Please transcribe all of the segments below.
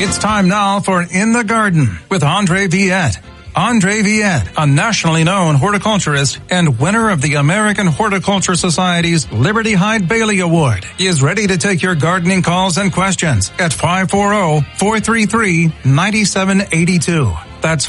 It's time now for In the Garden with Andre Viette. Andre Viette, a nationally known horticulturist and winner of the American Horticulture Society's Liberty Hyde Bailey Award, is ready to take your gardening calls and questions at 540-433-9782. That's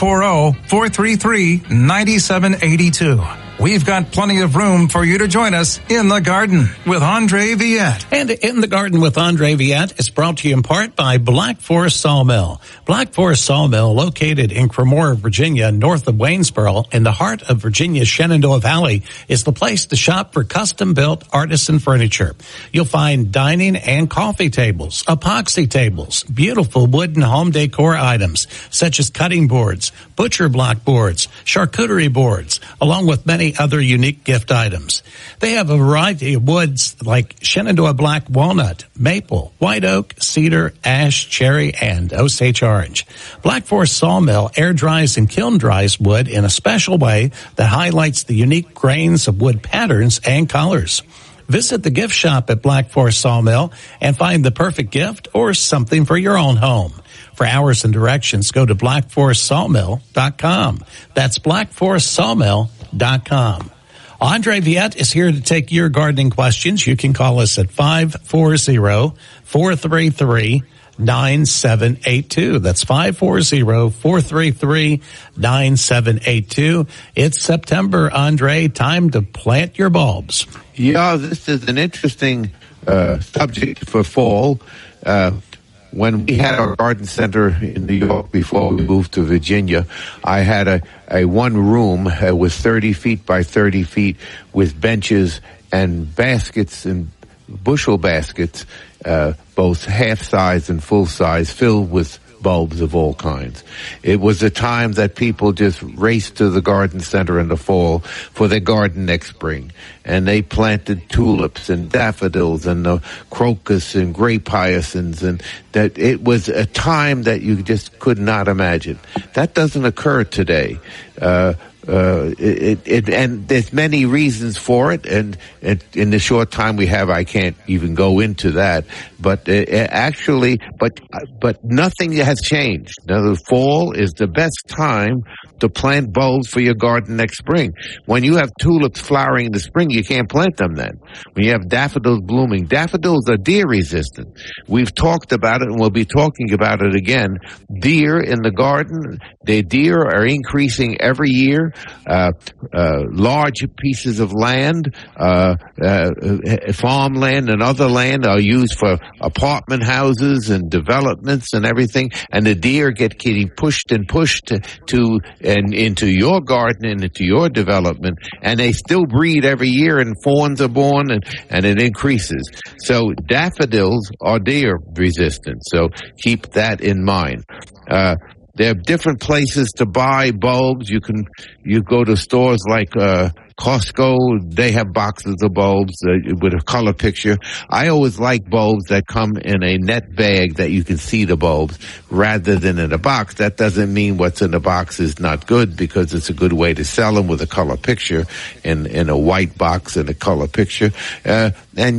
540-433-9782. We've got plenty of room for you to join us in the garden with Andre Viette. And In the Garden with Andre Viette is brought to you in part by Black Forest Sawmill. Black Forest Sawmill, located in Cremora, Virginia, north of Waynesboro, in the heart of Virginia's Shenandoah Valley, is the place to shop for custom-built artisan furniture. You'll find dining and coffee tables, epoxy tables, beautiful wooden home decor items, such as cutting boards, butcher block boards, charcuterie boards, along with many other unique gift items. They have a variety of woods like Shenandoah black walnut, maple, white oak, cedar, ash, cherry, and Osage orange. Black Forest Sawmill air dries and kiln dries wood in a special way that highlights the unique grains of wood patterns and colors. Visit the gift shop at Black Forest Sawmill and find the perfect gift or something for your own home. For hours and directions, go to blackforestsawmill.com. That's blackforestsawmill.com. Andre Viette is here to take your gardening questions. You can call us at 540-433-9782. That's 540-433-9782. It's September, Andre. Time to plant your bulbs. Yeah, this is an interesting subject for fall. When we had our garden center in New York before we moved to Virginia, I had a one room with 30 feet by 30 feet with benches and baskets and bushel baskets, both half size and full size, filled with bulbs of all kinds. It was a time that people just raced to the garden center in the fall for their garden next spring. And they planted tulips and daffodils and crocus and grape hyacinths, and that it was a time that you just could not imagine. That doesn't occur today. And there's many reasons for it, and in the short time we have, I can't even go into that. But but nothing has changed. Now, the fall is the best time to plant bulbs for your garden next spring. When you have tulips flowering in the spring, you can't plant them then. When you have daffodils blooming, daffodils are deer resistant. We've talked about it, and we'll be talking about it again. Deer in the garden, the deer are increasing every year. Large pieces of land, farmland and other land are used for apartment houses and developments and everything, and the deer get getting pushed into your garden and into your development, and they still breed every year, and fawns are born, and it increases. So daffodils are deer resistant, so keep that in mind. There are different places to buy bulbs. You go to stores like Costco. They have boxes of bulbs with a color picture. I always like bulbs that come in a net bag that you can see the bulbs rather than in a box. That doesn't mean what's in the box is not good, because it's a good way to sell them with a color picture in a white box and a color picture. And